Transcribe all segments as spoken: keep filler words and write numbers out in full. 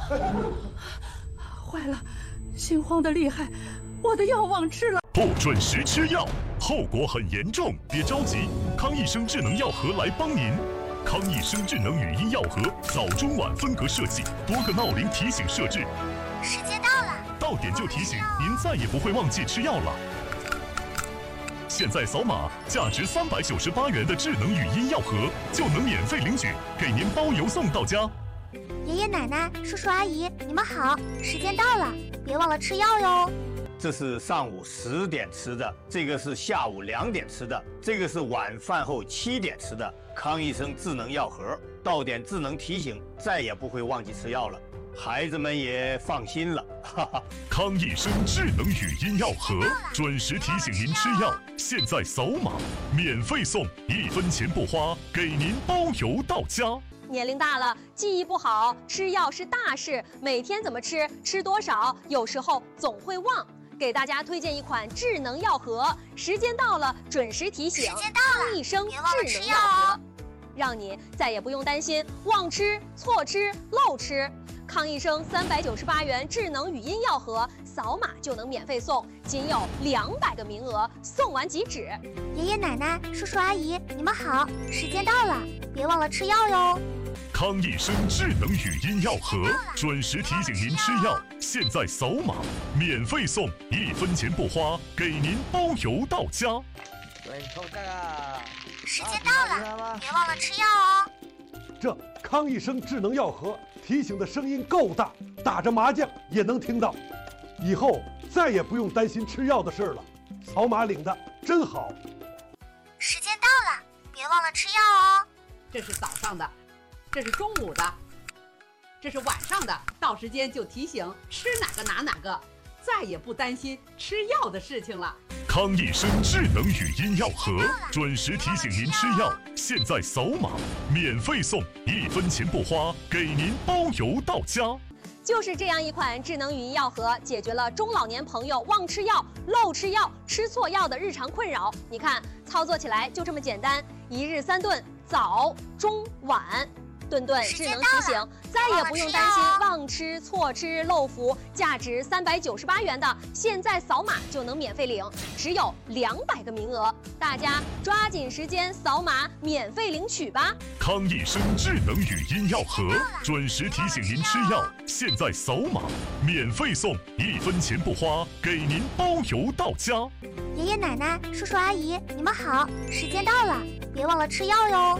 坏了，心慌的厉害，我的药忘吃了。 不准时吃药，后果很严重。别着急，康益生智能药盒来帮您。康益生智能语音药盒，早中晚分隔设计，多个闹铃提醒设置。 时间到了， 到点就提醒，您再也不会忘记吃药了。现在扫码，价值三百九十八元的智能语音药盒就能免费领取，给您包邮送到家。 爷爷奶奶、叔叔阿姨，你们好，时间到了，别忘了吃药哟。 这是上午十点吃的，这个是下午两点吃的，这个是晚饭后七点吃的。康益生智能药盒，到点智能提醒，再也不会忘记吃药了，孩子们也放心了。哈哈， 康益生智能语音药盒，准时提醒您吃药。现在扫码，免费送，一分钱不花，给您包邮到家。 年龄大了，记忆不好，吃药是大事，每天怎么吃，吃多少，有时候总会忘。给大家推荐一款智能药盒，时间到了准时提醒，康益生智能药盒，让你再也不用担心忘吃、错吃、漏吃。康益生三百九十八元智能语音药盒，扫码就能免费送，仅有两百个名额，送完即止。 爷爷奶奶、叔叔阿姨，你们好，时间到了，别忘了吃药哟。 康益生智能语音药盒，准时提醒您吃药。现在扫码，免费送，一分钱不花，给您包邮到家。 对，抽这个。 时间到了，别忘了吃药哦。 这康益生智能药盒提醒的声音够大，打着麻将也能听到。以后再也不用担心吃药的事了。扫码领的真好。 时间到了，别忘了吃药哦。 这是早上的。这是中午的，这是晚上的，到时间就提醒吃哪个拿哪个，再也不担心吃药的事情了。 康益生智能语音药盒，准时提醒您吃药。现在扫码，免费送，一分钱不花，给您包邮到家。 就是这样一款智能语音药盒，解决了中老年朋友忘吃药、漏吃药、吃错药的日常困扰。你看，操作起来就这么简单，一日三顿，早、中、晚。顿顿智能提醒，再也不用担心忘吃、错吃、漏服。价值三百九十八元的，现在扫码就能免费领，只有两百个名额，大家抓紧时间扫码免费领取吧。 康益生智能语音药盒，准时提醒您吃药。现在扫码，免费送，一分钱不花，给您包邮到家。 爷爷奶奶、叔叔阿姨，你们好，时间到了，别忘了吃药哟。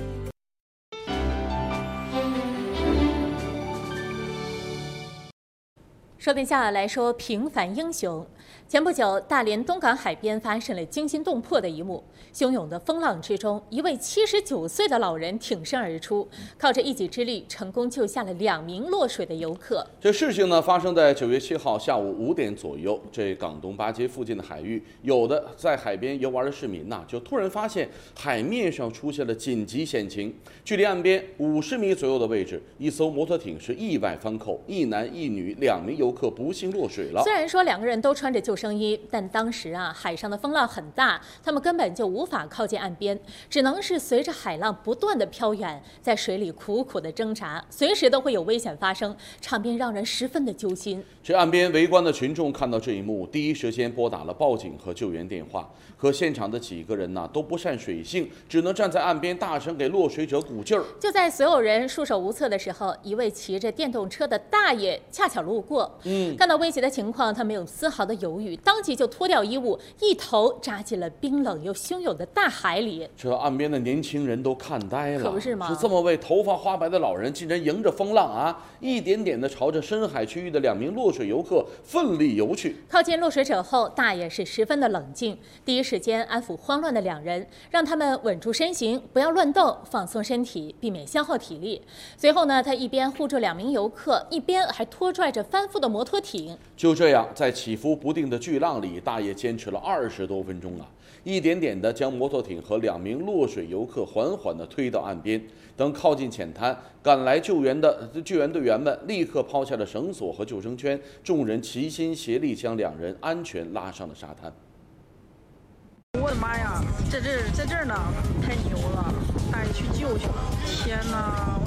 说点下来说平凡英雄。前不久，大连东港海边发生了惊心动魄的一幕。汹涌的风浪之中，一位七十九岁的老人挺身而出，靠着一己之力，成功救下了两名落水的游客。 这事情呢，发生在九月七号下午五点左右。这港东八街附近的海域，有的在海边游玩的市民呐、啊，就突然发现海面上出现了紧急险情。距离岸边五十米左右的位置，一艘摩托艇是意外翻扣，一男一女两名游客不幸落水了。 虽然说两个人都穿着救生衣，但当时啊，海上的风浪很大，他们根本就无法靠近岸边，只能是随着海浪不断的飘远，在水里苦苦的挣扎，随时都会有危险发生，场面让人十分的揪心。 这岸边围观的群众看到这一幕，第一时间拨打了报警和救援电话。可现场的几个人呢、啊、都不善水性，只能站在岸边大声给落水者鼓劲儿。 就在所有人束手无策的时候，一位骑着电动车的大爷恰巧路过，嗯，看到危急的情况，他没有丝毫的犹豫，当即就脱掉衣物，一头扎进了冰冷又汹涌的大海里。 这岸边的年轻人都看呆了， 可不是吗？ 是这么位头发花白的老人，竟然迎着风浪啊，一点点的朝着深海区域的两名落水游客奋力游去。 靠近落水者后，大爷是十分的冷静，第一时间安抚慌乱的两人，让他们稳住身形，不要乱动，放松身体，避免消耗体力。随后呢，他一边护住两名游客，一边还拖拽着翻覆的摩托艇。 就这样，在起伏不定的巨浪里，大爷坚持了二十多分钟啊，一点点地将摩托艇和两名落水游客缓缓地推到岸边。等靠近浅滩，赶来救援的救援队员们立刻抛下了绳索和救生圈，众人齐心协力将两人安全拉上了沙滩。 我的妈呀，在这在这儿呢，太牛了！大爷去救去了！天哪，